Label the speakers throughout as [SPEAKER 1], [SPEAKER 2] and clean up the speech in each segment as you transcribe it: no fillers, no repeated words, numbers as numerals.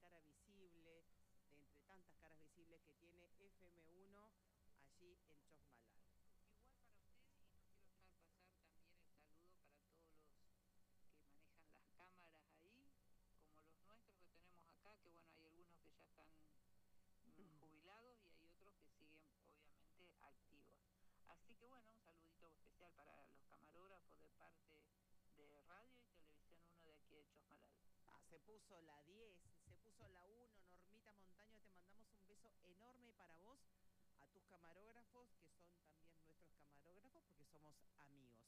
[SPEAKER 1] cara visible, de entre tantas caras visibles que tiene FM1 allí en Chosmalal.
[SPEAKER 2] Igual para usted, y no quiero dejar pasar también el saludo para todos los que manejan las cámaras ahí, como los nuestros que tenemos acá, que bueno, hay algunos que ya están jubilados y hay otros que siguen obviamente activos. Así que bueno, un saludito especial para los camarógrafos de parte de Radio y Televisión 1 de aquí de Chosmalal.
[SPEAKER 1] Se puso la 10, se puso la 1, Normita Montaño, te mandamos un beso enorme para vos, a tus camarógrafos, que son también nuestros camarógrafos, porque somos amigos.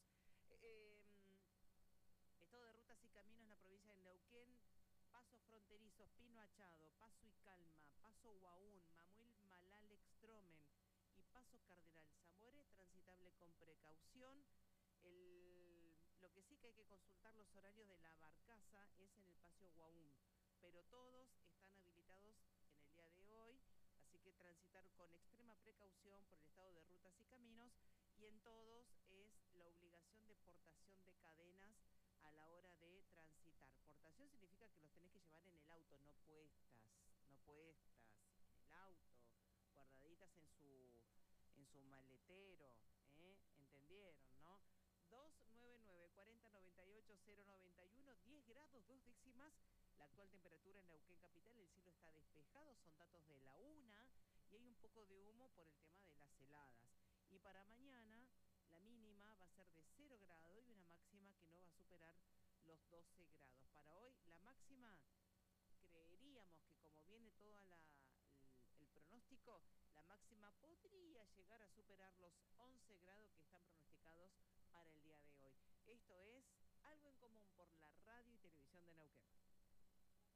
[SPEAKER 1] Estado de rutas y caminos en la provincia de Neuquén, pasos fronterizos, Pino Achado, Paso y Calma, Paso Huaún, Mamuil Malal Extromen y Paso Cardenal Zamore, transitable con precaución. Lo que sí que hay que consultar los horarios de la barcaza es en el Paseo Huaún, pero todos están habilitados en el día de hoy, así que transitar con extrema precaución por el estado de rutas y caminos, y en todos es la obligación de portación de cadenas a la hora de transitar. Portación significa que los tenés que llevar en el auto, no puestas, en el auto, guardaditas en su maletero, ¿entendieron, no? 299 40 98 091, 10 grados 2 décimas la actual temperatura en Neuquén Capital, el cielo está despejado, son datos de la UNA, y hay un poco de humo por el tema de las heladas. Y para mañana la mínima va a ser de 0 grados y una máxima que no va a superar los 12 grados. Para hoy la máxima, creeríamos que como viene todo el pronóstico, la máxima podría llegar a superar los 11 grados que están pronosticados para el día de hoy. Esto es Algo en Común por la Radio y Televisión de Neuquén.